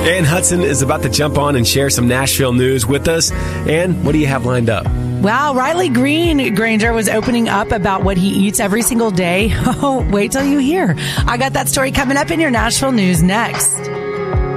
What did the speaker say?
Ann Hudson is about to jump on and share some Nashville news with us. Ann, what do you have lined up? Wow, Riley Green, Granger, was opening up about what he eats every single day. Oh, wait till you hear. I got that story coming up in your Nashville news next.